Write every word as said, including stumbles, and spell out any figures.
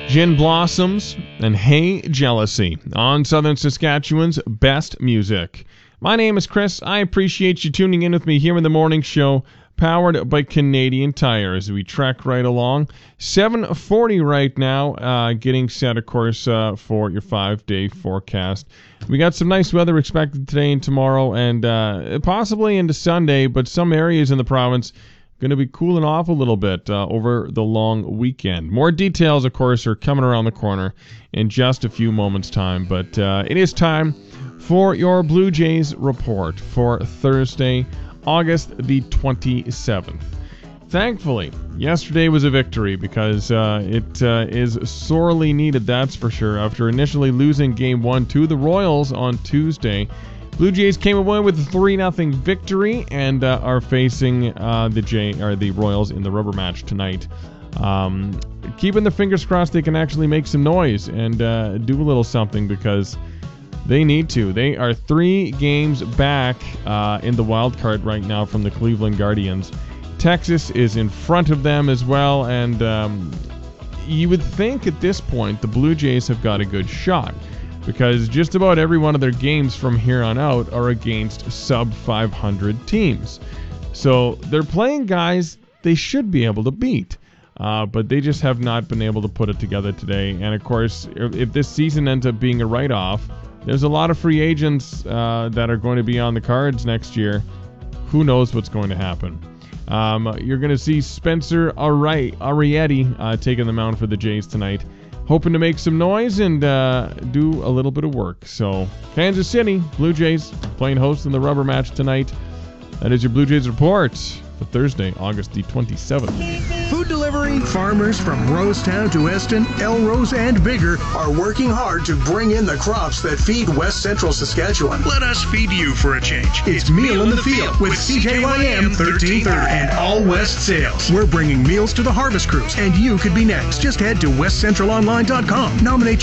Gin Blossoms and Hey Jealousy on Southern Saskatchewan's best music. My name is Chris. I appreciate you tuning in with me here in the morning show, powered by Canadian Tire as we trek right along. seven forty right now, uh, getting set, of course, uh, for your five-day forecast. We got some nice weather expected today and tomorrow, and uh, possibly into Sunday, but some areas in the province going to be cooling off a little bit uh, over the long weekend. More details, of course, are coming around the corner in just a few moments' time, but uh, it is time for your Blue Jays report for Thursday, August the twenty-seventh. Thankfully, yesterday was a victory because uh, it uh, is sorely needed, that's for sure. After initially losing Game one to the Royals on Tuesday, Blue Jays came away with a three nothing victory and uh, are facing uh, the Jay or the Royals in the rubber match tonight. Um, keeping their fingers crossed they can actually make some noise and uh, do a little something because they need to. They are three games back uh, in the wild card right now from the Cleveland Guardians. Texas is in front of them as well, and um, you would think at this point the Blue Jays have got a good shot because just about every one of their games from here on out are against sub five hundred teams. So they're playing guys they should be able to beat. Uh, but they just have not been able to put it together today. And, of course, if, if this season ends up being a write-off, there's a lot of free agents uh, that are going to be on the cards next year. Who knows what's going to happen? Um, you're going to see Spencer Ari- Arrieta uh, taking the mound for the Jays tonight, hoping to make some noise and uh, do a little bit of work. So, Kansas City, Blue Jays playing host in the rubber match tonight. That is your Blue Jays report for Thursday, August the twenty-seventh. Food delivery, farmers from Rosetown to Eston, Elrose, and bigger are working hard to bring in the crops that feed West Central Saskatchewan. Let us feed you for a change. It's, it's Meal in the Field with C J Y M thirteen thirty and All West Sales. We're bringing meals to the harvest crews, and you could be next. Just head to west central online dot com. Nominate